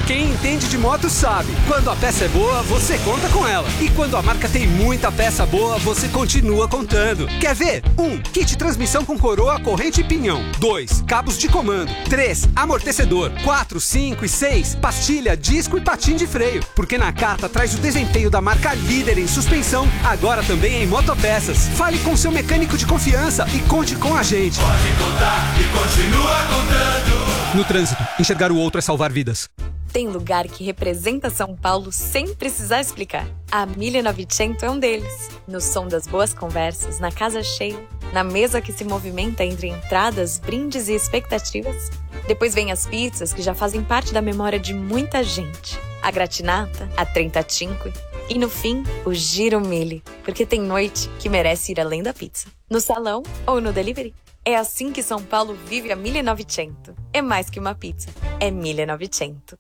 Quem entende de moto sabe. Quando a peça é boa, você conta com ela. E quando a marca tem muita peça boa, você continua contando. Quer ver? 1. Kit transmissão com coroa, corrente e pinhão. 2. Cabos de comando. 3. Amortecedor. 4, 5 e 6. Pastilha, disco e patim de freio. Porque Nakata traz o desempenho da marca líder em suspensão, agora também em motopeças. Fale com seu mecânico de confiança e conte com a gente. Pode contar e continua contando. No trânsito, enxergar o outro é salvar vidas. Tem lugar que representa São Paulo sem precisar explicar. A 1900 é um deles. No som das boas conversas, na casa cheia, na mesa que se movimenta entre entradas, brindes e expectativas. Depois vem as pizzas que já fazem parte da memória de muita gente. A gratinata, a trentacinque e, no fim, o giro mille. Porque tem noite que merece ir além da pizza. No salão ou no delivery. É assim que São Paulo vive a 1900. É mais que uma pizza. É 1900.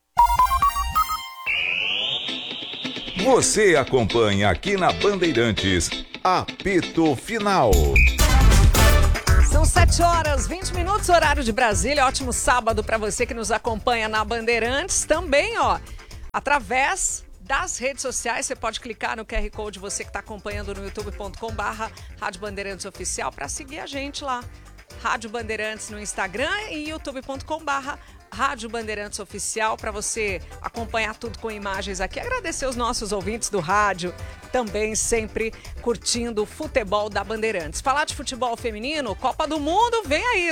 Você acompanha aqui na Bandeirantes, Apito Final. São 7h20, horário de Brasília. Ótimo sábado para você que nos acompanha na Bandeirantes. Também, através das redes sociais, você pode clicar no QR Code, você que está acompanhando no youtube.com/Rádio Bandeirantes Oficial, para seguir a gente lá. Rádio Bandeirantes no Instagram e youtube.com/Rádio Bandeirantes Oficial, para você acompanhar tudo com imagens aqui. Agradecer os nossos ouvintes do rádio, também sempre curtindo o futebol da Bandeirantes. Falar de futebol feminino, Copa do Mundo vem aí,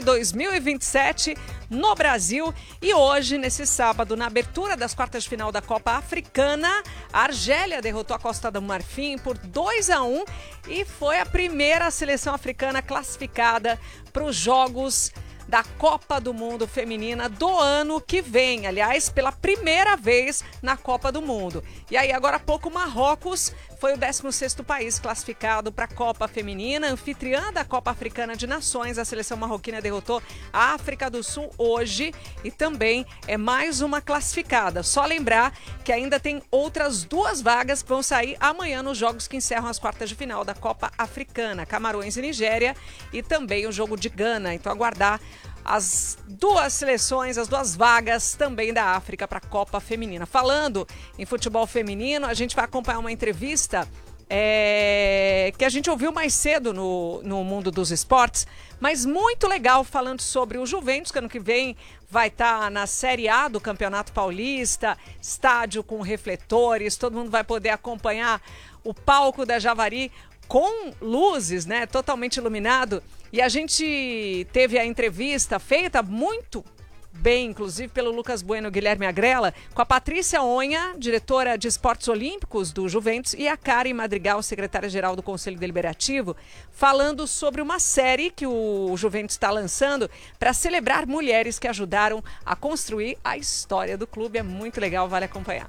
2027 no Brasil. E hoje, nesse sábado, na abertura das quartas de final da Copa Africana, a Argélia derrotou a Costa do Marfim por 2-1 e foi a primeira seleção africana classificada para os Jogos da Copa do Mundo Feminina do ano que vem. Aliás, pela primeira vez na Copa do Mundo. E aí, agora há pouco, Marrocos foi o 16º país classificado para a Copa Feminina, anfitriã da Copa Africana de Nações. A seleção marroquina derrotou a África do Sul hoje e também é mais uma classificada. Só lembrar que ainda tem outras 2 vagas que vão sair amanhã nos jogos que encerram as quartas de final da Copa Africana, Camarões e Nigéria, e também o jogo de Gana. Então, aguardar as 2 seleções, as 2 vagas também da África para a Copa Feminina. Falando em futebol feminino, a gente vai acompanhar uma entrevista que a gente ouviu mais cedo no mundo dos esportes, mas muito legal, falando sobre o Juventus, que ano que vem vai estar na Série A do Campeonato Paulista, estádio com refletores, todo mundo vai poder acompanhar o palco da Javari com luzes, né, totalmente iluminado. E a gente teve a entrevista feita muito bem, inclusive pelo Lucas Bueno e Guilherme Agrella, com a Patrícia Onha, diretora de Esportes Olímpicos do Juventus, e a Karen Madrigal, secretária-geral do Conselho Deliberativo, falando sobre uma série que o Juventus está lançando para celebrar mulheres que ajudaram a construir a história do clube. É muito legal, vale acompanhar.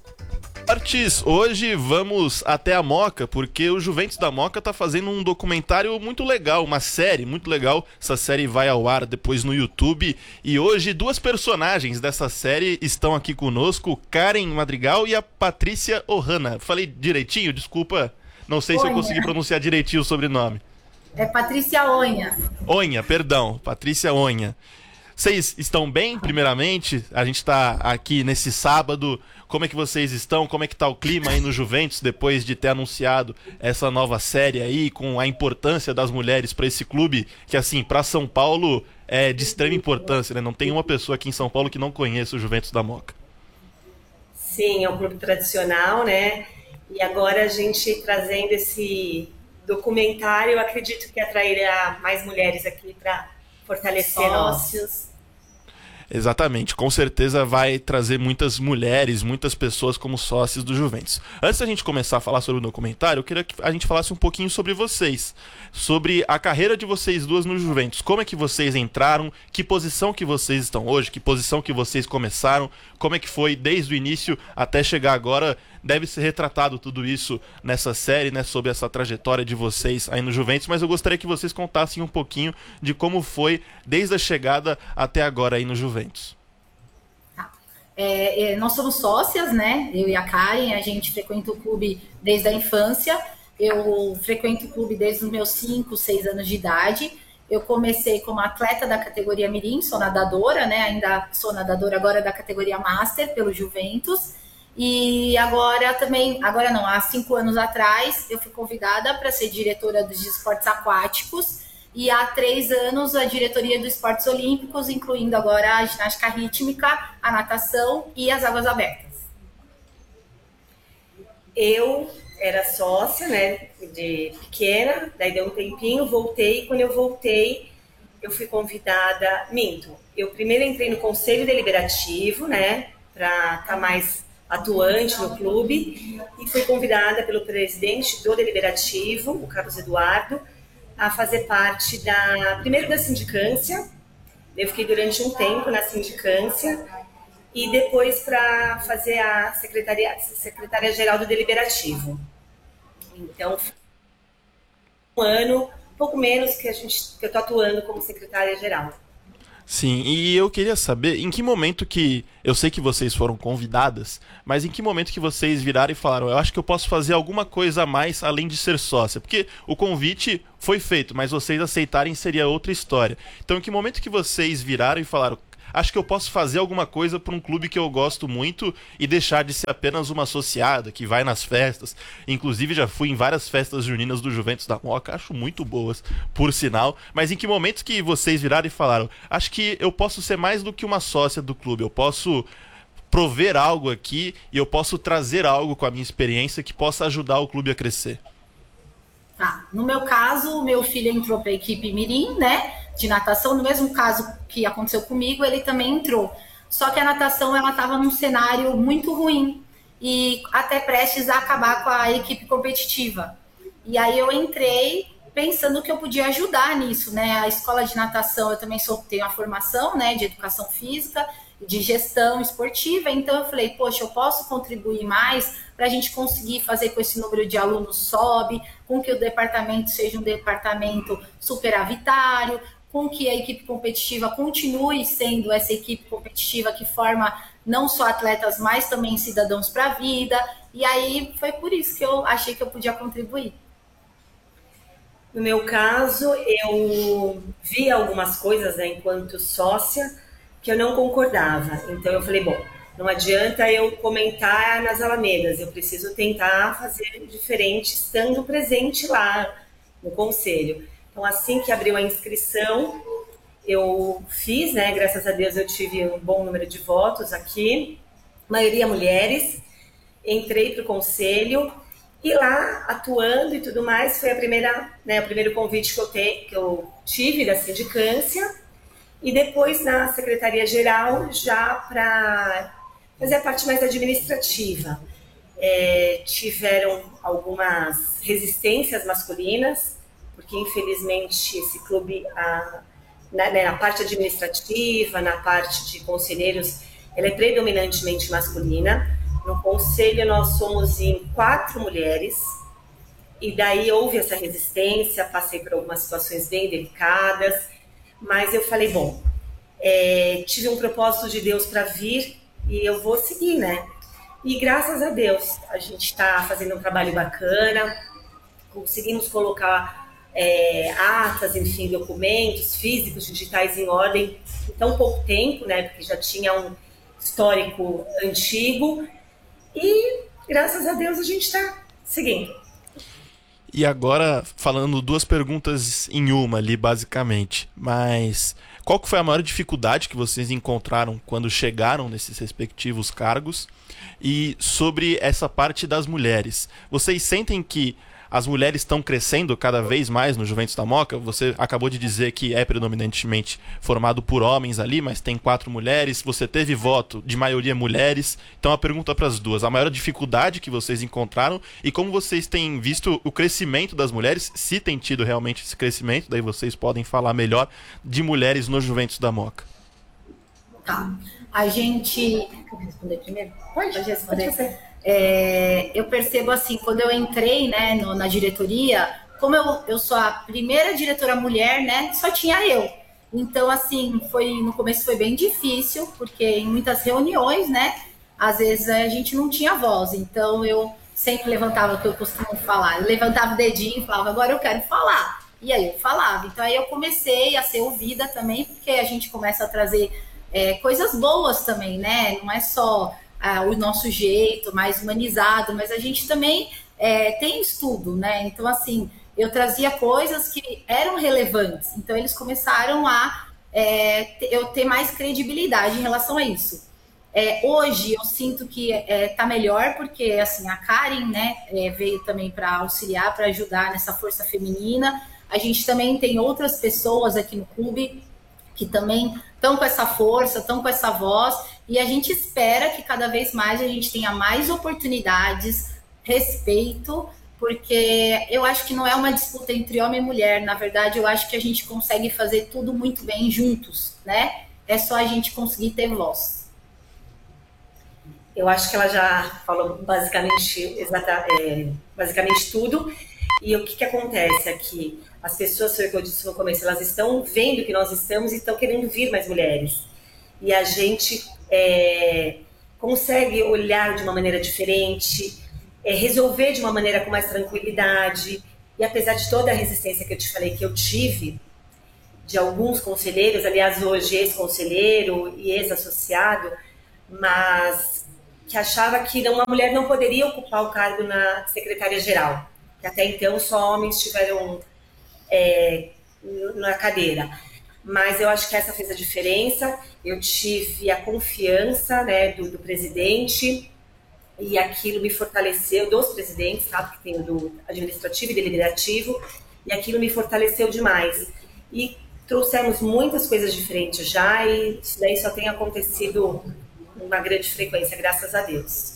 Hoje vamos até a Moca, porque o Juventus da Moca tá fazendo um documentário muito legal, uma série muito legal. Essa série vai ao ar depois no YouTube. E hoje 2 personagens dessa série estão aqui conosco, Karen Madrigal e a Patrícia Ohana. Falei direitinho? Desculpa, não sei se eu consegui pronunciar direitinho o sobrenome. É Patrícia Onha. Onha, perdão, Patrícia Onha. Vocês estão bem, primeiramente? A gente está aqui nesse sábado. Como é que vocês estão? Como é que está o clima aí no Juventus depois de ter anunciado essa nova série aí, com a importância das mulheres para esse clube, que assim, para São Paulo é de extrema importância, né? Não tem uma pessoa aqui em São Paulo que não conheça o Juventus da Moca. Sim, é um clube tradicional, né? E agora a gente trazendo esse documentário, eu acredito que atrairá mais mulheres aqui para fortalecer sócios. Exatamente, com certeza vai trazer muitas mulheres, muitas pessoas como sócios do Juventus. Antes da gente começar a falar sobre o documentário, eu queria que a gente falasse um pouquinho sobre vocês, sobre a carreira de vocês duas no Juventus. Como é que vocês entraram, que posição que vocês estão hoje, que posição que vocês começaram, como é que foi desde o início até chegar agora. Deve ser retratado tudo isso nessa série, né, sobre essa trajetória de vocês aí no Juventus, mas eu gostaria que vocês contassem um pouquinho de como foi desde a chegada até agora aí no Juventus. Nós somos sócias, né, eu e a Karen, a gente frequenta o clube desde a infância. Eu frequento o clube desde os meus 5, 6 anos de idade Eu comecei como atleta da categoria Mirim, sou nadadora, né? Ainda sou nadadora agora da categoria Master pelo Juventus. E agora também, agora não, há 5 anos atrás, eu fui convidada para ser diretora dos esportes aquáticos. E há 3 anos a diretoria dos esportes olímpicos, incluindo agora a ginástica rítmica, a natação e as águas abertas. Eu era sócia, né, de pequena, daí deu um tempinho, voltei, quando eu voltei, eu fui convidada, eu primeiro entrei no Conselho Deliberativo, né, para estar mais atuante no clube, e fui convidada pelo presidente do Deliberativo, o Carlos Eduardo, a fazer parte primeiro da sindicância, eu fiquei durante um tempo na sindicância, e depois para fazer a secretária-geral do Deliberativo. Então, um ano, um pouco menos que eu estou atuando como secretária-geral. Sim, e eu queria saber em que momento que... Eu sei que vocês foram convidadas, mas em que momento que vocês viraram e falaram, eu acho que eu posso fazer alguma coisa a mais além de ser sócia? Porque o convite foi feito, mas vocês aceitarem seria outra história. Então, em que momento que vocês viraram e falaram, acho que eu posso fazer alguma coisa para um clube que eu gosto muito e deixar de ser apenas uma associada que vai nas festas. Inclusive já fui em várias festas juninas do Juventus da Moca, acho muito boas, por sinal. Mas em que momentos que vocês viraram e falaram, acho que eu posso ser mais do que uma sócia do clube, eu posso prover algo aqui e eu posso trazer algo com a minha experiência que possa ajudar o clube a crescer? Tá. No meu caso, o meu filho entrou para a equipe Mirim, né, de natação. No mesmo caso que aconteceu comigo, ele também entrou. Só que a natação ela estava num cenário muito ruim e até prestes a acabar com a equipe competitiva. E aí eu entrei pensando que eu podia ajudar nisso, né? A escola de natação, eu também tenho a formação, né, de educação física, de gestão esportiva, então eu falei, poxa, eu posso contribuir mais para a gente conseguir fazer com esse número de alunos sobe, com que o departamento seja um departamento superavitário, com que a equipe competitiva continue sendo essa equipe competitiva que forma não só atletas, mas também cidadãos para a vida, e aí foi por isso que eu achei que eu podia contribuir. No meu caso, eu vi algumas coisas, né, enquanto sócia, que eu não concordava. Então eu falei, bom, não adianta eu comentar nas Alamedas, eu preciso tentar fazer diferente estando presente lá no conselho. Então assim que abriu a inscrição, eu fiz, né, graças a Deus eu tive um bom número de votos aqui, maioria mulheres, entrei para o conselho e lá atuando e tudo mais, foi o primeiro convite que eu tive da sindicância. E depois na secretaria-geral, já para fazer a parte mais administrativa. Tiveram algumas resistências masculinas, porque infelizmente esse clube, na parte administrativa, na parte de conselheiros, ela é predominantemente masculina. No conselho nós somos em 4 mulheres, e daí houve essa resistência, passei por algumas situações bem delicadas, mas eu falei, bom, tive um propósito de Deus para vir e eu vou seguir, né? E graças a Deus, a gente está fazendo um trabalho bacana, conseguimos colocar atas, enfim, documentos físicos, digitais em ordem em tão pouco tempo, né? Porque já tinha um histórico antigo e graças a Deus a gente está seguindo. E agora, falando 2 perguntas em uma ali, basicamente. Mas qual que foi a maior dificuldade que vocês encontraram quando chegaram nesses respectivos cargos? E sobre essa parte das mulheres, vocês sentem que as mulheres estão crescendo cada vez mais no Juventus da Moca? Você acabou de dizer que é predominantemente formado por homens ali, mas tem 4 mulheres. Você teve voto de maioria mulheres. Então a pergunta para as duas, a maior dificuldade que vocês encontraram e como vocês têm visto o crescimento das mulheres, se tem tido realmente esse crescimento, daí vocês podem falar melhor, de mulheres no Juventus da Moca. Tá. A gente... Quer responder primeiro? Pode responder. Pode ser. Eu percebo assim, quando eu entrei, né, na diretoria, como eu sou a primeira diretora mulher, né, só tinha eu. Então, assim, no começo foi bem difícil, porque em muitas reuniões, né, às vezes a gente não tinha voz. Então, eu sempre levantava o que eu costumo falar. Eu levantava o dedinho e falava, agora eu quero falar. E aí eu falava. Então aí eu comecei a ser ouvida também, porque a gente começa a trazer coisas boas também, né? Não é só o nosso jeito mais humanizado, mas a gente também tem estudo, né? Então, assim, eu trazia coisas que eram relevantes. Então, eles começaram a eu ter mais credibilidade em relação a isso. Hoje, eu sinto que tá melhor, porque, assim, a Karen, né, veio também para auxiliar, para ajudar nessa força feminina. A gente também tem outras pessoas aqui no clube que também estão com essa força, estão com essa voz, e a gente espera que cada vez mais a gente tenha mais oportunidades, respeito, porque eu acho que não é uma disputa entre homem e mulher, na verdade eu acho que a gente consegue fazer tudo muito bem juntos, né? É só a gente conseguir ter voz. Eu acho que ela já falou basicamente tudo. E o que acontece aqui? As pessoas, foi o que eu disse no começo, elas estão vendo que nós estamos e estão querendo vir mais mulheres. E a gente consegue olhar de uma maneira diferente, resolver de uma maneira com mais tranquilidade. E apesar de toda a resistência que eu te falei que eu tive, de alguns conselheiros, aliás, hoje ex-conselheiro e ex-associado, mas que achava que uma mulher não poderia ocupar o cargo na secretária-geral, que até então só homens estiveram na cadeira. Mas eu acho que essa fez a diferença. Eu tive a confiança, né, do presidente, e aquilo me fortaleceu, dos presidentes, sabe, que tem o do administrativo e deliberativo, e aquilo me fortaleceu demais. E trouxemos muitas coisas diferentes já, e isso daí só tem acontecido com uma grande frequência, graças a Deus.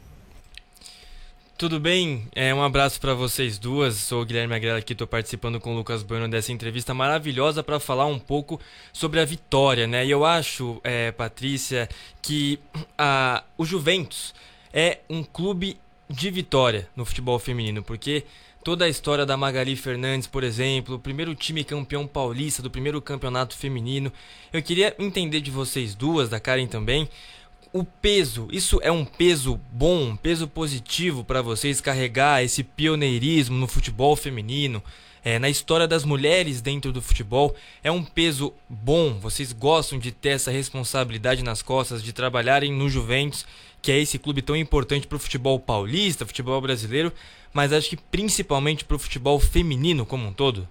Tudo bem? Um abraço para vocês duas. Sou o Guilherme Agrela aqui, estou participando com o Lucas Bueno dessa entrevista maravilhosa para falar um pouco sobre a Vitória, né? E eu acho, Patrícia, que o Juventus é um clube de vitória no futebol feminino, porque toda a história da Magali Fernandes, por exemplo, o primeiro time campeão paulista do primeiro campeonato feminino. Eu queria entender de vocês duas, da Karen também, o peso, isso é um peso bom, um peso positivo para vocês carregar esse pioneirismo no futebol feminino, na história das mulheres dentro do futebol? É um peso bom? Vocês gostam de ter essa responsabilidade nas costas, de trabalharem no Juventus, que é esse clube tão importante para o futebol paulista, futebol brasileiro, mas acho que principalmente para o futebol feminino como um todo?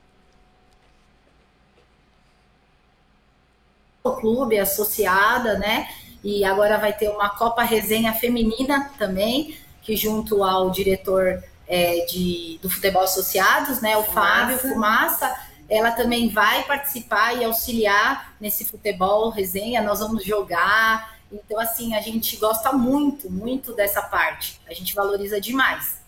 O clube é associada, né? E agora vai ter uma Copa Resenha Feminina também, que junto ao diretor do Futebol Associados, né, o Fábio Fumaça, ela também vai participar e auxiliar nesse futebol resenha. Nós vamos jogar. Então, assim, a gente gosta muito, muito dessa parte. A gente valoriza demais.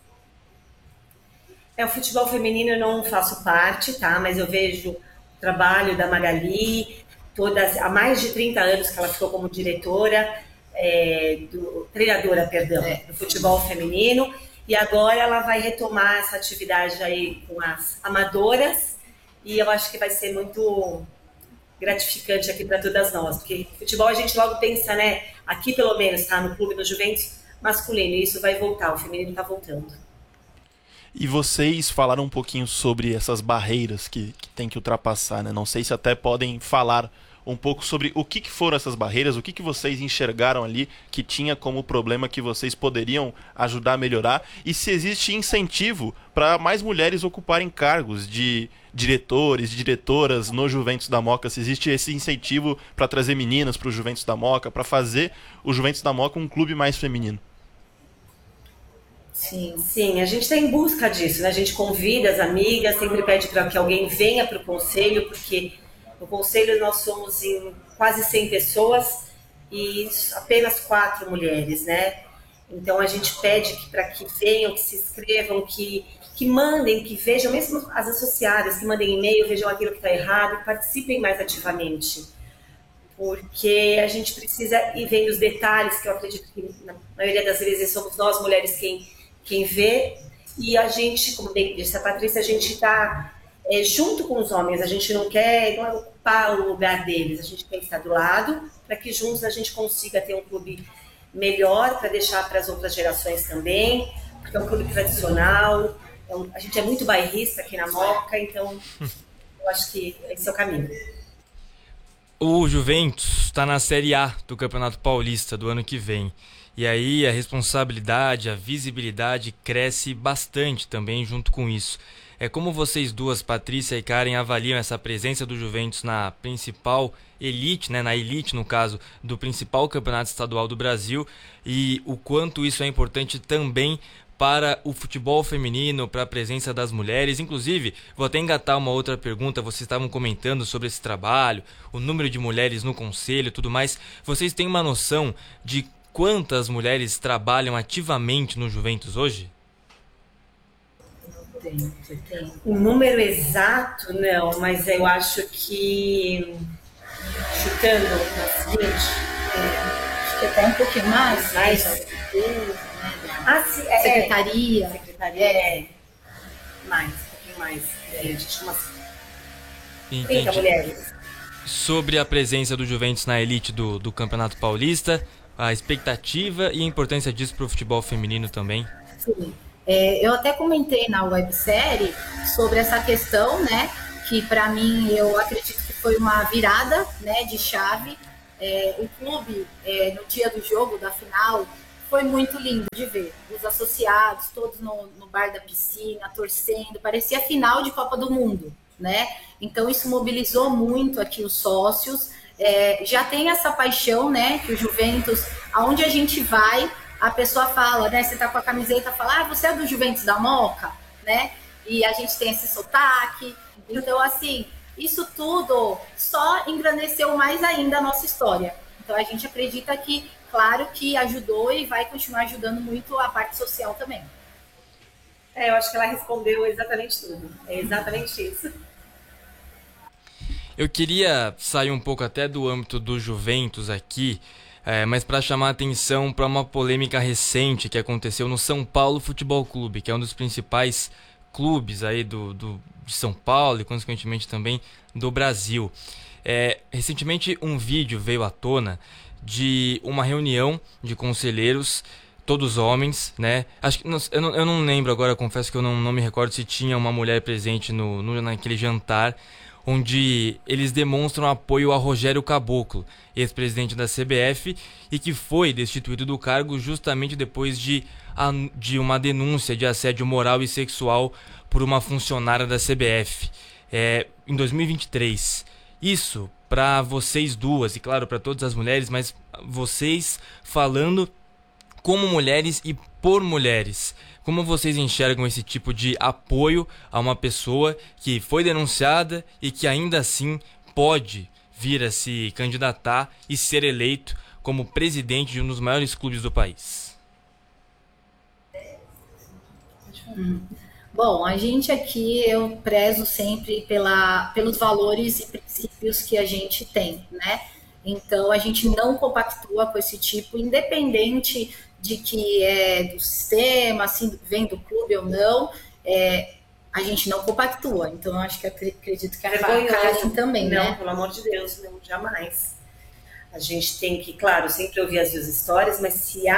O futebol feminino eu não faço parte, tá? Mas eu vejo o trabalho da Magali, há mais de 30 anos que ela ficou como diretora, treinadora, do futebol feminino, e agora ela vai retomar essa atividade aí com as amadoras, e eu acho que vai ser muito gratificante aqui para todas nós, porque futebol a gente logo pensa, né, aqui pelo menos, tá, no clube do Juventus masculino, e isso vai voltar, o feminino está voltando. E vocês falaram um pouquinho sobre essas barreiras que tem que ultrapassar, né? Não sei se até podem falar um pouco sobre o que foram essas barreiras, o que vocês enxergaram ali que tinha como problema que vocês poderiam ajudar a melhorar, e se existe incentivo para mais mulheres ocuparem cargos de diretores, diretoras no Juventus da Moca, se existe esse incentivo para trazer meninas para o Juventus da Moca, para fazer o Juventus da Moca um clube mais feminino. Sim, a gente está em busca disso, né? A gente convida as amigas, sempre pede para que alguém venha para o conselho, porque no conselho nós somos em quase 100 pessoas e apenas 4 mulheres, né? Então a gente pede para que venham, que se inscrevam, que mandem, que vejam, mesmo as associadas, que mandem e-mail, vejam aquilo que está errado e participem mais ativamente. Porque a gente precisa ir vendo os detalhes, que eu acredito que na maioria das vezes somos nós mulheres quem vê, e a gente, como bem disse a Patrícia, a gente está junto com os homens, a gente não quer ocupar o lugar deles, a gente quer estar do lado, para que juntos a gente consiga ter um clube melhor, para deixar para as outras gerações também, porque é um clube tradicional, A gente é muito bairrista aqui na Moca, então eu acho que esse é o caminho. O Juventus está na Série A do Campeonato Paulista do ano que vem. E aí a responsabilidade, a visibilidade cresce bastante também junto com isso. Como vocês duas, Patrícia e Karen, avaliam essa presença do Juventus na principal elite, né, na elite no caso, do principal campeonato estadual do Brasil, e o quanto isso é importante também para o futebol feminino, para a presença das mulheres? Inclusive, vou até engatar uma outra pergunta, vocês estavam comentando sobre esse trabalho, o número de mulheres no conselho e tudo mais. Vocês têm uma noção de quantas mulheres trabalham ativamente no Juventus hoje? O número exato, não, mas eu acho que, chutando umas 20, acho que até um pouquinho mais. Sim, Secretaria. Mais, um pouquinho mais. A gente tinha umas 30 Entendi. mulheres. Sobre a presença do Juventus na elite do Campeonato Paulista, a expectativa e a importância disso para o futebol feminino também. Sim. Eu até comentei na websérie sobre essa questão, né? Que para mim eu acredito que foi uma virada, né, de chave. O clube, no dia do jogo, da final, foi muito lindo de ver. Os associados, todos no bar da piscina, torcendo. Parecia final de Copa do Mundo, né? Então isso mobilizou muito aqui os sócios. Já tem essa paixão, né? Que o Juventus, aonde a gente vai, a pessoa fala, né? Você tá com a camiseta, fala, você é do Juventus da Moca, né? E a gente tem esse sotaque. Então, assim, isso tudo só engrandeceu mais ainda a nossa história. Então, a gente acredita que, claro, que ajudou e vai continuar ajudando muito a parte social também. Eu acho que ela respondeu exatamente tudo. É exatamente isso. Eu queria sair um pouco até do âmbito do Juventus aqui, mas para chamar a atenção para uma polêmica recente que aconteceu no São Paulo Futebol Clube, que é um dos principais clubes aí de São Paulo e, consequentemente, também do Brasil. Recentemente, um vídeo veio à tona de uma reunião de conselheiros, todos homens, né? Acho que eu não lembro agora, confesso que eu não me recordo se tinha uma mulher presente naquele jantar, onde eles demonstram apoio a Rogério Caboclo, ex-presidente da CBF, e que foi destituído do cargo justamente depois de uma denúncia de assédio moral e sexual por uma funcionária da CBF, em 2023. Isso para vocês duas, e claro, para todas as mulheres, mas vocês falando como mulheres e por mulheres. Como vocês enxergam esse tipo de apoio a uma pessoa que foi denunciada e que ainda assim pode vir a se candidatar e ser eleito como presidente de um dos maiores clubes do país? Bom, a gente aqui, eu prezo sempre pelos valores e princípios que a gente tem, né? Então, a gente não compactua com esse tipo, independente de que é do sistema, assim, vem do clube ou não, a gente não compactua. Então, eu acho que acredito que a Karen também, não, né? Pelo amor de Deus, não, jamais. A gente tem que, claro, sempre ouvir as duas histórias, mas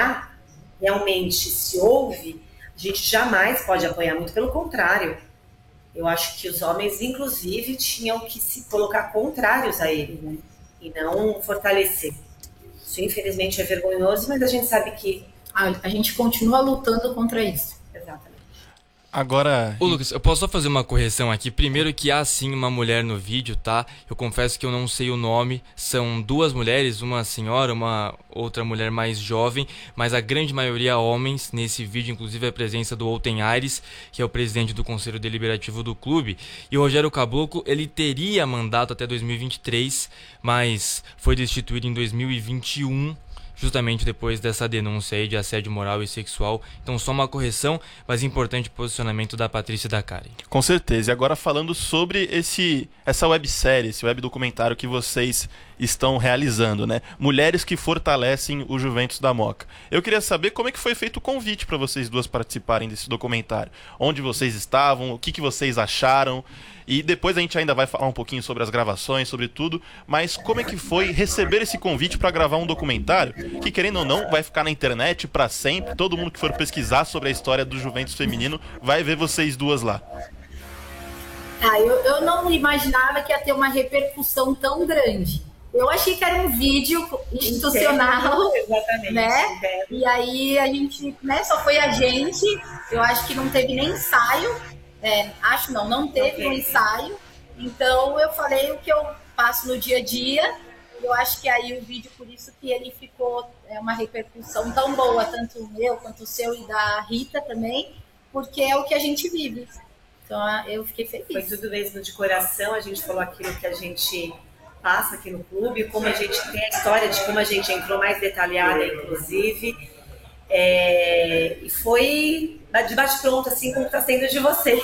se houve, a gente jamais pode apoiar, muito pelo contrário. Eu acho que os homens, inclusive, tinham que se colocar contrários a ele, né? E não fortalecer. Isso, infelizmente, é vergonhoso, mas a gente sabe que a gente continua lutando contra isso. Exatamente. Agora... Ô, Lucas, eu posso só fazer uma correção aqui? Primeiro que há sim uma mulher no vídeo, tá? Eu confesso que eu não sei o nome. São duas mulheres, uma senhora, uma outra mulher mais jovem, mas a grande maioria homens. Nesse vídeo, inclusive, a presença do Outen Aires, que é o presidente do Conselho Deliberativo do clube. E o Rogério Caboclo, ele teria mandato até 2023, mas foi destituído em 2021, justamente depois dessa denúncia aí de assédio moral e sexual. Então, só uma correção, mas importante posicionamento da Patrícia e da Karen. Com certeza. E agora falando sobre essa websérie, esse web documentário que vocês estão realizando, né? Mulheres que fortalecem o Juventus da Moca. Eu queria saber como é que foi feito o convite para vocês duas participarem desse documentário. Onde vocês estavam, o que vocês acharam, e depois a gente ainda vai falar um pouquinho sobre as gravações, sobre tudo, mas como é que foi receber esse convite para gravar um documentário que, querendo ou não, vai ficar na internet para sempre. Todo mundo que for pesquisar sobre a história do Juventus feminino vai ver vocês duas lá. Eu não imaginava que ia ter uma repercussão tão grande. Eu achei que era um vídeo institucional, né? E aí a gente, né, só foi a gente. Eu acho que não teve nem ensaio. Não teve um ensaio. Então eu falei o que eu passo no dia a dia. Eu acho que aí o vídeo, por isso que ele ficou uma repercussão tão boa, tanto o meu quanto o seu e da Rita também, porque é o que a gente vive. Então eu fiquei feliz. Foi tudo mesmo de coração, a gente falou aquilo que a gente passa aqui no clube, como a gente tem a história de como a gente entrou mais detalhada, inclusive. E foi de bate-pronto, assim como está sendo de vocês.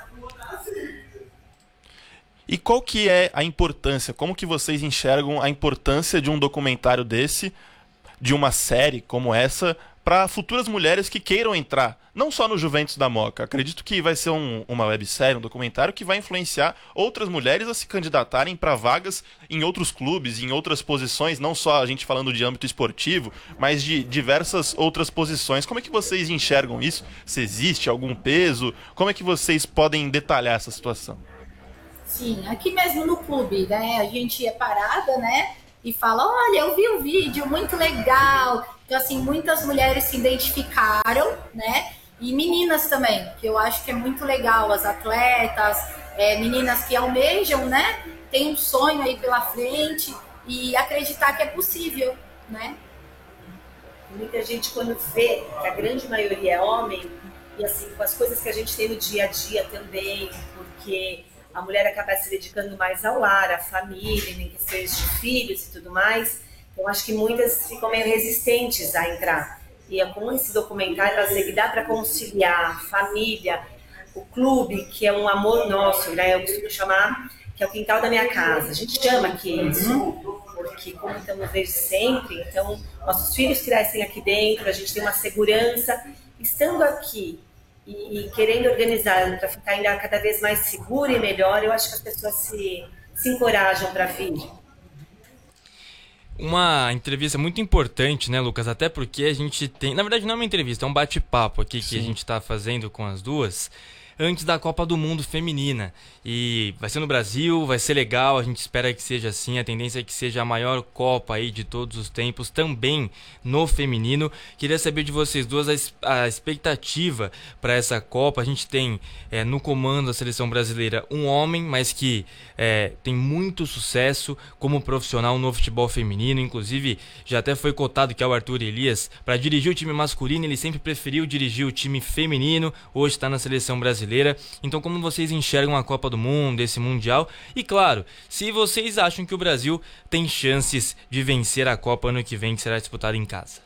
E qual que é a importância, como que vocês enxergam a importância de um documentário desse, de uma série como essa, para futuras mulheres que queiram entrar, não só no Juventus da Moca? Acredito que vai ser uma websérie, um documentário que vai influenciar outras mulheres a se candidatarem para vagas em outros clubes, em outras posições, não só a gente falando de âmbito esportivo, mas de diversas outras posições. Como é que vocês enxergam isso? Se existe algum peso? Como é que vocês podem detalhar essa situação? Sim, aqui mesmo no clube, né? A gente é parada, né? E fala, olha, eu vi um vídeo muito legal. Então, assim, muitas mulheres se identificaram, né? E meninas também, que eu acho que é muito legal. As atletas, meninas que almejam, né? Tem um sonho aí pela frente e acreditar que é possível, né? Muita gente, quando vê que a grande maioria é homem, e assim, com as coisas que a gente tem no dia a dia também, porque a mulher acaba se dedicando mais ao lar, à família, em questões de filhos e tudo mais. Então, acho que muitas ficam meio resistentes a entrar. E com esse documentário, elas veem que dá para conciliar a família, o clube, que é um amor nosso, né? Eu costumo chamar que é o quintal da minha casa. A gente chama aqui isso, porque como estamos desde sempre, então nossos filhos crescem aqui dentro, a gente tem uma segurança. Estando aqui e querendo organizar para ficar ainda cada vez mais seguro e melhor, eu acho que as pessoas se encorajam para vir. Uma entrevista muito importante, né, Lucas? Até porque a gente tem... Na verdade, não é uma entrevista, é um bate-papo aqui que a gente está fazendo com as duas antes da Copa do Mundo Feminina. E vai ser no Brasil, vai ser legal, a gente espera que seja assim. A tendência é que seja a maior Copa aí de todos os tempos, também no feminino. Queria saber de vocês duas a expectativa para essa Copa. A gente tem no comando da seleção brasileira um homem, mas que tem muito sucesso como profissional no futebol feminino. Inclusive, já até foi cotado que é o Arthur Elias. Para dirigir o time masculino, ele sempre preferiu dirigir o time feminino. Hoje está na seleção brasileira. Então, como vocês enxergam a Copa do Mundo, esse Mundial? E claro, se vocês acham que o Brasil tem chances de vencer a Copa ano que vem, que será disputada em casa.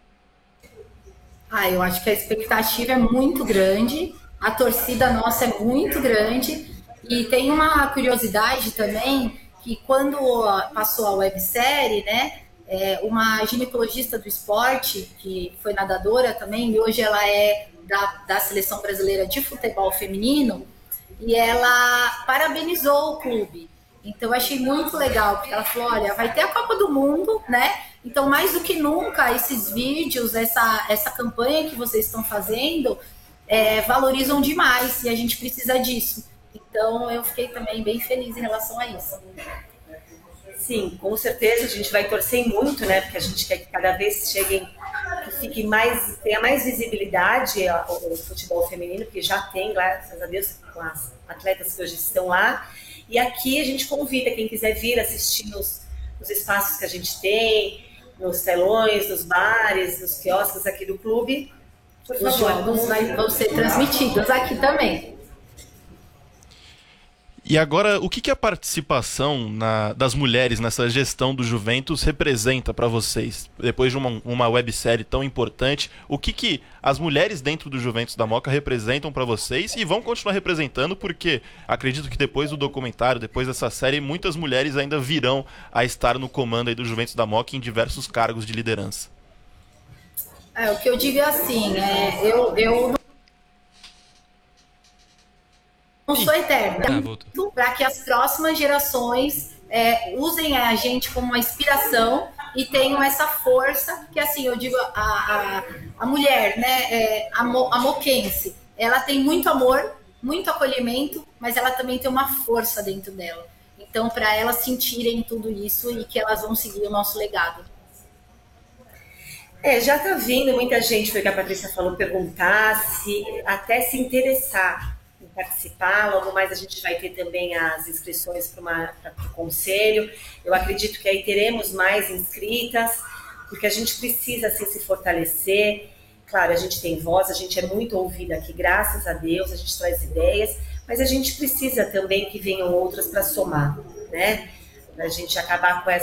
Eu acho que a expectativa é muito grande, a torcida nossa é muito grande, e tem uma curiosidade também, que quando passou a websérie, né, uma ginecologista do esporte, que foi nadadora também, e hoje ela é da seleção brasileira de futebol feminino, e ela parabenizou o clube. Então eu achei muito legal, porque ela falou, olha, vai ter a Copa do Mundo, né? Então, mais do que nunca, esses vídeos, essa campanha que vocês estão fazendo, valorizam demais, e a gente precisa disso. Então, eu fiquei também bem feliz em relação a isso. Sim, com certeza, a gente vai torcer muito, né? Porque a gente quer que cada vez cheguem, que fique mais, tenha mais visibilidade o futebol feminino, porque já tem, graças a Deus, com as atletas que hoje estão lá. E aqui a gente convida quem quiser vir assistir nos espaços que a gente tem, nos telões, nos bares, nos quiosques aqui do clube. Por favor, vão ser transmitidos aqui também. E agora, o que a participação das mulheres nessa gestão do Juventus representa para vocês? Depois de uma websérie tão importante, o que as mulheres dentro do Juventus da Moca representam para vocês e vão continuar representando, porque acredito que depois do documentário, depois dessa série, muitas mulheres ainda virão a estar no comando aí do Juventus da Moca em diversos cargos de liderança. O que eu digo é assim, eu não sou eterna, para que as próximas gerações usem a gente como uma inspiração e tenham essa força, que assim, eu digo, a mulher, né, a moquense, ela tem muito amor, muito acolhimento, mas ela também tem uma força dentro dela. Então, para elas sentirem tudo isso e que elas vão seguir o nosso legado. Já tá vindo muita gente, foi o que a Patrícia falou, perguntar, até se interessar em participar. Logo mais a gente vai ter também as inscrições para o conselho. Eu acredito que aí teremos mais inscritas, porque a gente precisa assim, se fortalecer. Claro, a gente tem voz, a gente é muito ouvida aqui, graças a Deus, a gente traz ideias, mas a gente precisa também que venham outras para somar, né? Para a gente acabar com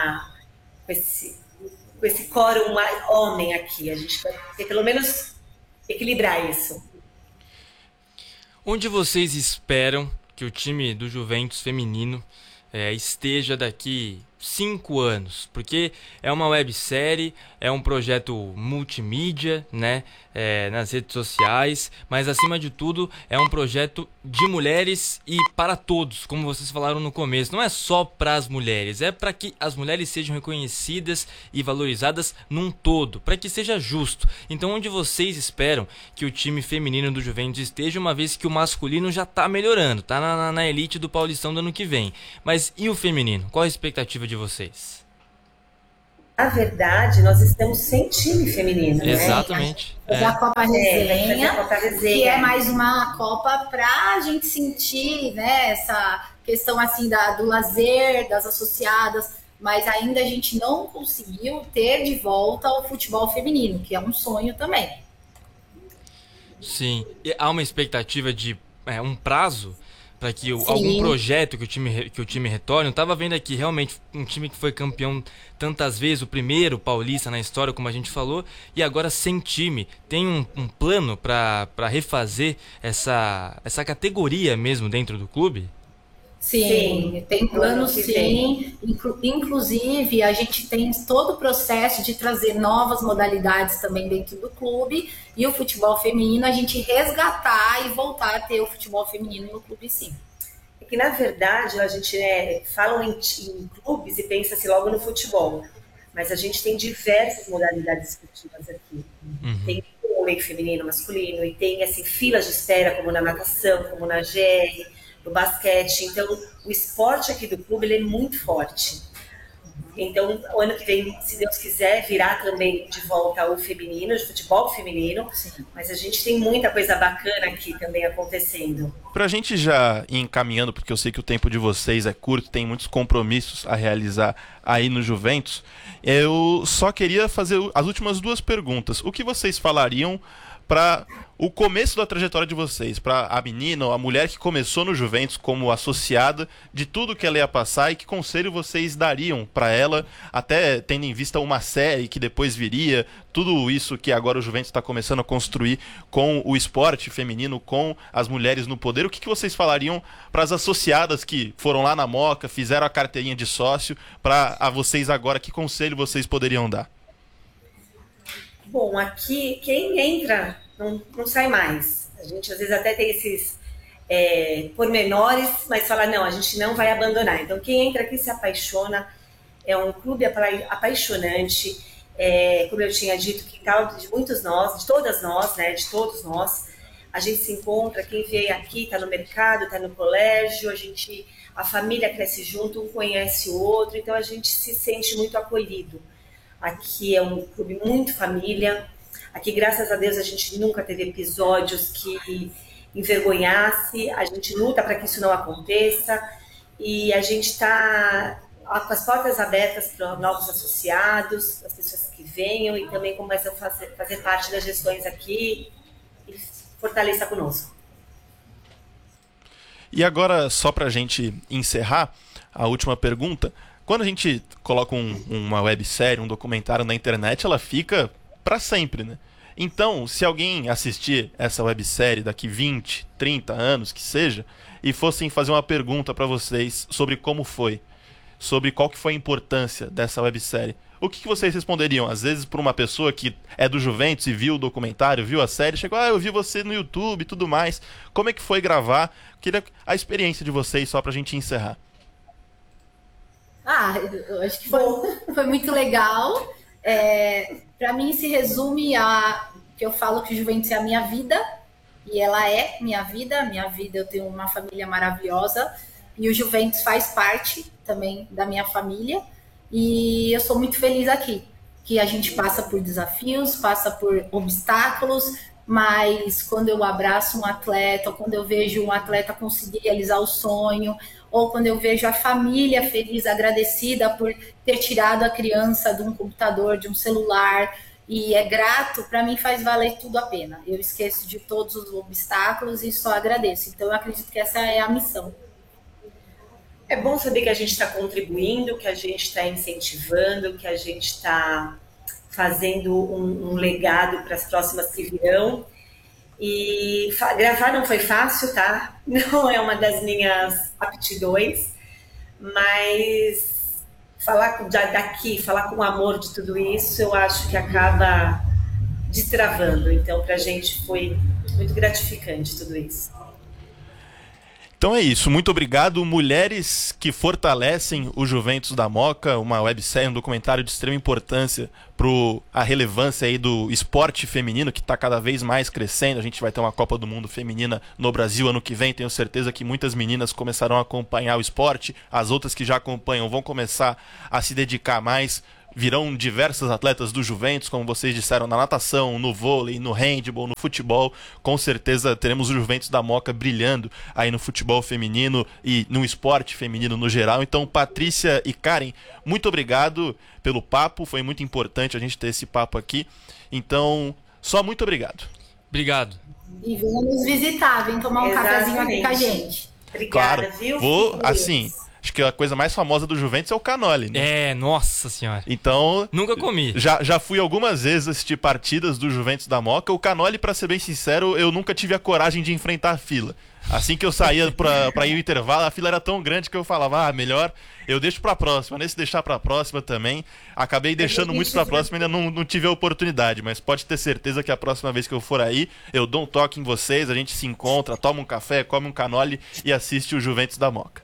esse quórum homem aqui. A gente vai ter, pelo menos, equilibrar isso. Onde vocês esperam que o time do Juventus feminino esteja daqui 5 anos? Porque é uma websérie, é um projeto multimídia, né? Nas redes sociais, mas acima de tudo é um projeto de mulheres e para todos, como vocês falaram no começo. Não é só para as mulheres, é para que as mulheres sejam reconhecidas e valorizadas num todo, para que seja justo. Então, onde vocês esperam que o time feminino do Juventus esteja, uma vez que o masculino já está melhorando, está na elite do Paulistão do ano que vem. Mas e o feminino? Qual a expectativa de vocês? Na verdade, nós estamos sem time feminino, né? Exatamente. A Copa Resenha, a Copa Resenha, que é mais uma Copa para a gente sentir, né, essa questão assim do lazer, das associadas, mas ainda a gente não conseguiu ter de volta o futebol feminino, que é um sonho também. Sim. E há uma expectativa de um prazo para que algum projeto que o time retorne. Eu estava vendo aqui realmente um time que foi campeão tantas vezes, o primeiro paulista na história, como a gente falou, e agora sem time. Tem um plano para refazer essa categoria mesmo dentro do clube? Sim, tem plano sim. Inclusive, a gente tem todo o processo de trazer novas modalidades também dentro do clube, e o futebol feminino, a gente resgatar e voltar a ter o futebol feminino no clube, sim. É que, na verdade, a gente fala em clubes e pensa-se logo no futebol, mas a gente tem diversas modalidades esportivas aqui. Tem vôlei feminino, masculino, e tem assim, filas de espera, como na natação, como na GR, no basquete. Então, o esporte aqui do clube, ele é muito forte. Então, o ano que vem, se Deus quiser, virá também de volta o feminino, o futebol feminino. Sim. Mas a gente tem muita coisa bacana aqui também acontecendo. Pra gente já ir encaminhando, porque eu sei que o tempo de vocês é curto, tem muitos compromissos a realizar aí no Juventus, eu só queria fazer as últimas 2 perguntas. O que vocês falariam para o começo da trajetória de vocês, para a menina ou a mulher que começou no Juventus como associada, de tudo que ela ia passar, e que conselho vocês dariam para ela, até tendo em vista uma série que depois viria, tudo isso que agora o Juventus está começando a construir com o esporte feminino, com as mulheres no poder. O que vocês falariam para as associadas que foram lá na Moca, fizeram a carteirinha de sócio, para vocês agora, que conselho vocês poderiam dar? Bom, aqui quem entra não sai mais. A gente às vezes até tem esses pormenores, mas fala, não, a gente não vai abandonar. Então quem entra aqui se apaixona, é um clube apaixonante, como eu tinha dito, que caldo de muitos nós, de todas nós, né, de todos nós. A gente se encontra, quem veio aqui está no mercado, está no colégio, a família cresce junto, um conhece o outro, então a gente se sente muito acolhido. Aqui é um clube muito família. Aqui, graças a Deus, a gente nunca teve episódios que envergonhasse. A gente luta para que isso não aconteça. E a gente está com as portas abertas para novos associados, as pessoas que venham e também começam a fazer parte das gestões aqui e fortaleça conosco. E agora, só pra gente encerrar, a última pergunta. Quando a gente coloca uma websérie, um documentário na internet, ela fica pra sempre, né? Então, se alguém assistir essa websérie daqui 20, 30 anos, que seja, e fossem fazer uma pergunta pra vocês sobre como foi, sobre qual que foi a importância dessa websérie, o que vocês responderiam? Às vezes, por uma pessoa que é do Juventus e viu o documentário, viu a série, chegou, eu vi você no YouTube e tudo mais. Como é que foi gravar? Queria a experiência de vocês, só pra gente encerrar. Eu acho que foi muito legal. Para mim, se resume a que eu falo que o Juventus é a minha vida, e ela é minha vida. Minha vida, eu tenho uma família maravilhosa, e o Juventus faz parte também da minha família. E eu sou muito feliz aqui, que a gente passa por desafios, passa por obstáculos, mas quando eu abraço um atleta, ou quando eu vejo um atleta conseguir realizar o sonho, ou quando eu vejo a família feliz, agradecida por ter tirado a criança de um computador, de um celular, e é grato, para mim faz valer tudo a pena. Eu esqueço de todos os obstáculos e só agradeço. Então eu acredito que essa é a missão. É bom saber que a gente está contribuindo, que a gente está incentivando, que a gente está fazendo um legado para as próximas que virão. E gravar não foi fácil, tá? Não é uma das minhas aptidões, mas falar daqui, falar com amor de tudo isso, eu acho que acaba destravando. Então, para a gente foi muito gratificante tudo isso. Então é isso, muito obrigado. Mulheres que fortalecem o Juventus da Moca, uma websérie, um documentário de extrema importância para a relevância aí do esporte feminino, que está cada vez mais crescendo. A gente vai ter uma Copa do Mundo feminina no Brasil ano que vem, tenho certeza que muitas meninas começarão a acompanhar o esporte, as outras que já acompanham vão começar a se dedicar mais. Virão diversas atletas do Juventus, como vocês disseram, na natação, no vôlei, no handball, no futebol. Com certeza teremos o Juventus da Moca brilhando aí no futebol feminino e no esporte feminino no geral. Então, Patrícia e Karen, muito obrigado pelo papo. Foi muito importante a gente ter esse papo aqui. Então, só muito obrigado. Obrigado. E venha nos visitar, vem tomar um cafezinho aqui com a gente. Obrigada, claro, viu? Vou, assim... Acho que a coisa mais famosa do Juventus é o cannoli, né? Nossa senhora. Então... Nunca comi. Já fui algumas vezes assistir partidas do Juventus da Moca. O cannoli, pra ser bem sincero, eu nunca tive a coragem de enfrentar a fila. Assim que eu saía pra ir ao intervalo, a fila era tão grande que eu falava, melhor eu deixo pra próxima. Nesse deixar pra próxima também, acabei deixando muito pra próxima, ainda não tive a oportunidade. Mas pode ter certeza que a próxima vez que eu for aí, eu dou um toque em vocês, a gente se encontra, toma um café, come um cannoli e assiste o Juventus da Moca.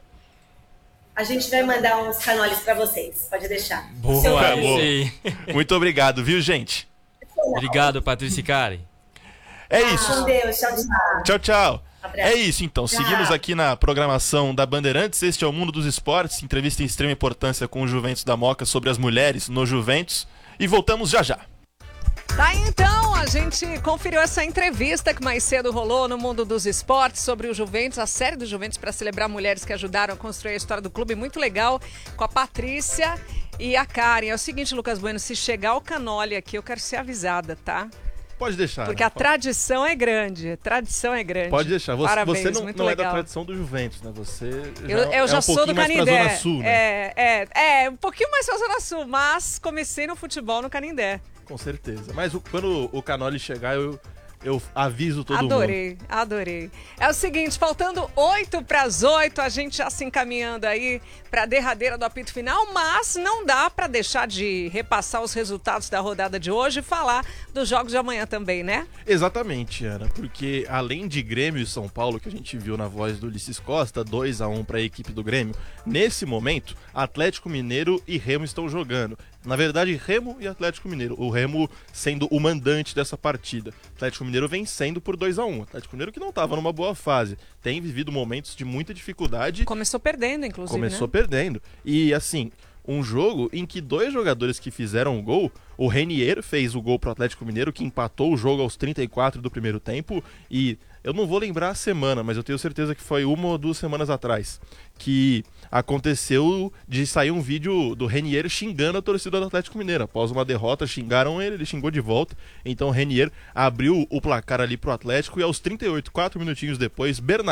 A gente vai mandar uns canoles para vocês, pode deixar. Boa, sim. Muito obrigado, viu, gente? Obrigado, Patrícia e Karen. É isso. Com Deus, tchau, tchau. Tchau, tchau. Abraço. É isso, então. Tchau. Seguimos aqui na programação da Bandeirantes. Este é o Mundo dos Esportes, entrevista em extrema importância com o Juventus da Moca sobre as mulheres no Juventus. E voltamos já já. Tá, então, a gente conferiu essa entrevista que mais cedo rolou no Mundo dos Esportes sobre o Juventus, a série do Juventus para celebrar mulheres que ajudaram a construir a história do clube, muito legal, com a Patrícia e a Karen. É o seguinte, Lucas Bueno, se chegar o cannoli aqui, eu quero ser avisada, tá? Pode deixar. Porque a tradição é grande, Pode deixar. Parabéns, você não é da legal. tradição do Juventus, né? Você eu já sou do Canindé. Zona Sul, né? Um pouquinho mais pra Zona Sul, mas comecei no futebol no Canindé. Com certeza. Mas quando o cannoli chegar, eu aviso todo mundo. Adorei. É o seguinte, faltando 7:08, a gente já se encaminhando aí para a derradeira do apito final, mas não dá para deixar de repassar os resultados da rodada de hoje e falar dos jogos de amanhã também, né? Exatamente, Ana, porque além de Grêmio e São Paulo, que a gente viu na voz do Ulisses Costa, 2-1 para a equipe do Grêmio, nesse momento, Atlético Mineiro e Remo estão jogando. Na verdade, Remo e Atlético Mineiro. O Remo sendo o mandante dessa partida. Atlético Mineiro vencendo por 2-1. Atlético Mineiro que não estava numa boa fase. Tem vivido momentos de muita dificuldade. Começou perdendo, inclusive, Começou né? perdendo. E, assim, um jogo em que dois jogadores que fizeram o gol, o Renier fez o gol pro Atlético Mineiro, que empatou o jogo aos 34 do primeiro tempo, e eu não vou lembrar a semana, mas eu tenho certeza que foi 1 ou 2 semanas atrás, que aconteceu de sair um vídeo do Renier xingando a torcida do Atlético Mineiro. Após uma derrota, xingaram ele xingou de volta, então o Renier abriu o placar ali pro Atlético, e aos 38, 4 minutinhos depois, Bernard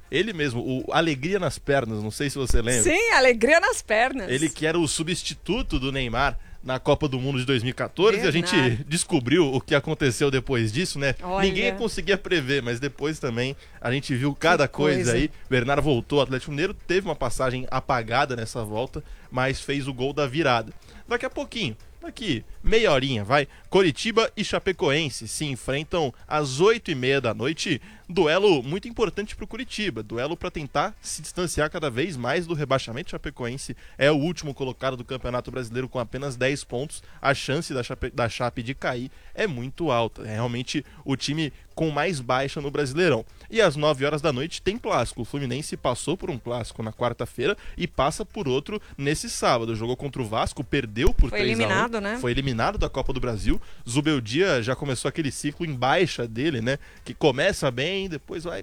Ele mesmo, o Alegria nas Pernas, não sei se você lembra. Sim, Alegria nas Pernas. Ele que era o substituto do Neymar na Copa do Mundo de 2014, Verdade. e a gente descobriu o que aconteceu depois disso, né? Olha. Ninguém conseguia prever, mas depois também a gente viu cada coisa aí. Bernardo voltou, o Atlético Mineiro teve uma passagem apagada nessa volta, mas fez o gol da virada. Daqui a pouquinho, daqui meia horinha, vai, Coritiba e Chapecoense se enfrentam às 8h30 da noite. Duelo muito importante para o Coritiba, duelo para tentar se distanciar cada vez mais do rebaixamento. Chapecoense é o último colocado do Campeonato Brasileiro com apenas 10 pontos. A chance da Chape de cair é muito alta, é realmente o time com mais baixa no Brasileirão. E às 9 horas da noite tem clássico. O Fluminense passou por um clássico na quarta-feira e passa por outro nesse sábado. Jogou contra o Vasco, perdeu por 3-1. Foi eliminado, né? Foi eliminado da Copa do Brasil. Zubeldia já começou aquele ciclo em baixa dele, né? Que começa bem, depois vai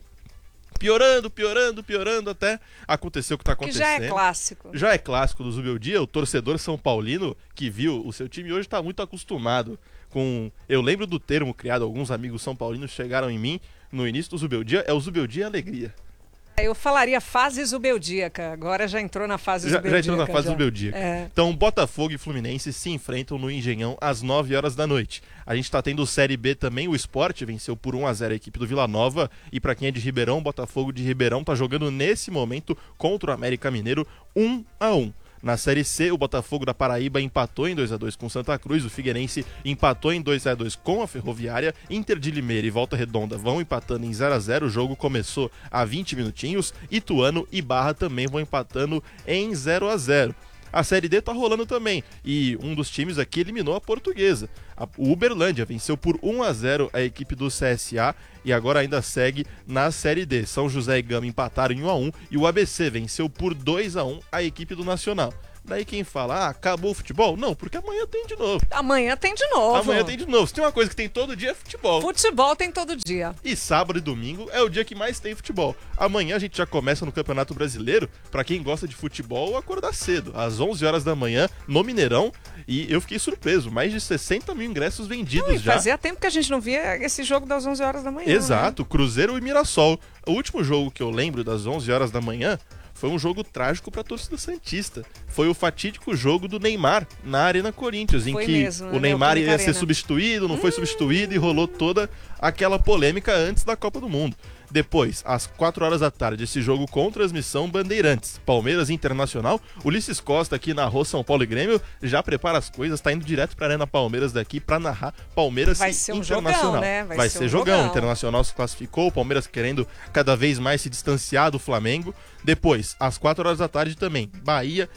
piorando até acontecer o que está acontecendo. Que já é clássico. Já é clássico do Zubeldia. O torcedor são paulino que viu o seu time hoje está muito acostumado com... Eu lembro do termo criado, alguns amigos são paulinos chegaram em mim no início do Zubeldia, é o Zubeldia Alegria. Eu falaria fase zubeldíaca, agora já entrou na fase zubeldíaca. Já entrou na fase zubeldíaca. É. Então, Botafogo e Fluminense se enfrentam no Engenhão às 9 horas da noite. A gente está tendo Série B também, o Sport venceu por 1-0 a equipe do Vila Nova. E para quem é de Ribeirão, Botafogo de Ribeirão está jogando nesse momento contra o América Mineiro 1-1. Na Série C, o Botafogo da Paraíba empatou em 2-2 com Santa Cruz, o Figueirense empatou em 2-2 com a Ferroviária, Inter de Limeira e Volta Redonda vão empatando em 0-0, o jogo começou há 20 minutinhos, Ituano e Barra também vão empatando em 0-0. A Série D tá rolando também, e um dos times aqui eliminou a Portuguesa. O Uberlândia venceu por 1-0 a equipe do CSA e agora ainda segue na Série D. São José e Gama empataram em 1-1 e o ABC venceu por 2-1 a equipe do Nacional. Daí quem fala, acabou o futebol? Não, porque amanhã tem de novo. Amanhã tem de novo. Amanhã tem de novo. Se tem uma coisa que tem todo dia é futebol. Futebol tem todo dia. E sábado e domingo é o dia que mais tem futebol. Amanhã a gente já começa no Campeonato Brasileiro. Pra quem gosta de futebol, acordar cedo. Às 11 horas da manhã, no Mineirão. E eu fiquei surpreso. Mais de 60 mil ingressos vendidos já. Fazia tempo que a gente não via esse jogo das 11 horas da manhã. Exato. Né? Cruzeiro e Mirassol. O último jogo que eu lembro das 11 horas da manhã foi um jogo trágico para a torcida santista. Foi o fatídico jogo do Neymar na Arena Corinthians, em que mesmo, o Neymar ia ser substituído, não foi substituído e rolou toda aquela polêmica antes da Copa do Mundo. Depois, às 4 horas da tarde, esse jogo com transmissão Bandeirantes. Palmeiras Internacional. Ulisses Costa aqui narrou São Paulo e Grêmio. Já prepara as coisas, tá indo direto pra Arena Palmeiras daqui pra narrar Palmeiras Vai ser um Internacional. Jogão, né? Vai ser jogão. O Internacional se classificou, o Palmeiras querendo cada vez mais se distanciar do Flamengo. Depois, às 4 horas da tarde também, Bahia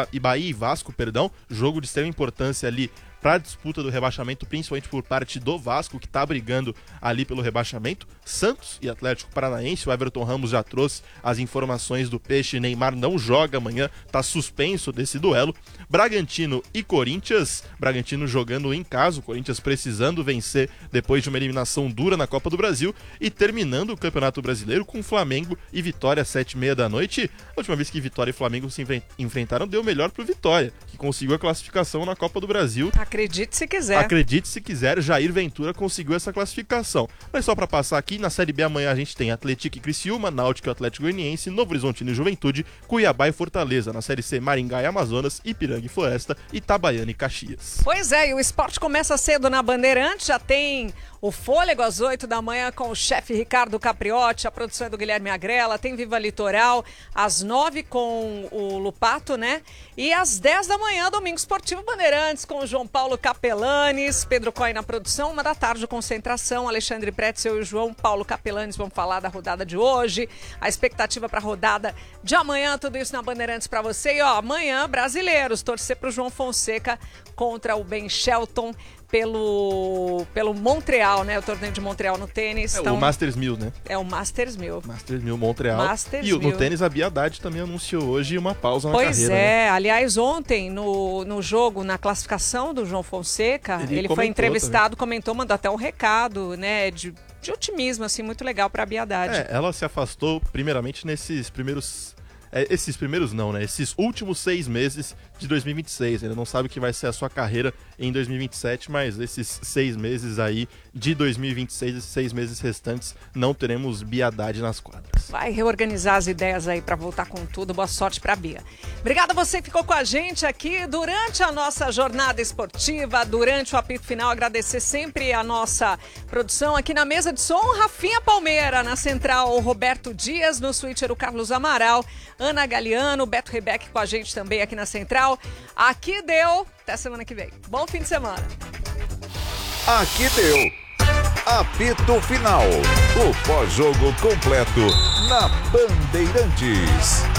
e Vasco, jogo de extrema importância ali para a disputa do rebaixamento, principalmente por parte do Vasco, que está brigando ali pelo rebaixamento. Santos e Atlético Paranaense, o Everton Ramos já trouxe as informações do Peixe, Neymar não joga amanhã, está suspenso desse duelo. Bragantino e Corinthians, Bragantino jogando em casa, o Corinthians precisando vencer depois de uma eliminação dura na Copa do Brasil, e terminando o Campeonato Brasileiro com Flamengo e Vitória às 7h30 da noite. A última vez que Vitória e Flamengo se enfrentaram, deu melhor pro Vitória, que conseguiu a classificação na Copa do Brasil. Acredite se quiser. Acredite se quiser, Jair Ventura conseguiu essa classificação. Mas só para passar aqui, na Série B amanhã a gente tem Atlético e Criciúma, Náutico e Atlético Goianiense, Novo Horizontino e Juventude, Cuiabá e Fortaleza. Na Série C, Maringá e Amazonas, Ipiranga e Floresta, Itabaiana e Caxias. Pois é, e o esporte começa cedo na Bandeirantes, já tem o Fôlego às 8 da manhã com o chefe Ricardo Capriotti, a produção é do Guilherme Agrela, tem Viva Litoral às 9 com o Lupato, né? E às 10 da manhã, Domingo Esportivo Bandeirantes com o João Paulo Capelanes, Pedro Coy na produção, 1 da tarde, Concentração, Alexandre Pretzel e o João Paulo Capelanes vão falar da rodada de hoje, a expectativa para a rodada de amanhã, tudo isso na Bandeirantes para você. E ó, amanhã, brasileiros, torcer para o João Fonseca contra o Ben Shelton pelo Montreal, né? O torneio de Montreal no tênis. É o Masters 1000, né? É o Masters 1000. Masters 1000 Montreal. Masters e 1000. no tênis a Bia Haddad também anunciou hoje uma pausa na carreira. Pois é, né? Aliás, ontem no jogo, na classificação do João Fonseca, ele foi entrevistado, comentou, mandou até um recado, né? De otimismo, assim, muito legal para a Bia Haddad. Ela se afastou primeiramente nesses primeiros esses primeiros não, né? Esses últimos 6 meses de 2026. Ainda não sabe o que vai ser a sua carreira em 2027, mas esses 6 meses aí de 2026, esses 6 meses restantes, não teremos Bia Haddad nas quadras. Vai reorganizar as ideias aí para voltar com tudo. Boa sorte para Bia. Obrigada a você que ficou com a gente aqui durante a nossa jornada esportiva, durante o apito final. Agradecer sempre a nossa produção aqui na mesa de som, Rafinha Palmeira, na central, o Roberto Dias, no switcher o Carlos Amaral, Ana Galeano, Beto Rebeck com a gente também aqui na central. Aqui deu. Até semana que vem. Bom fim de semana. Aqui deu. Apito Final. O pós-jogo completo na Bandeirantes.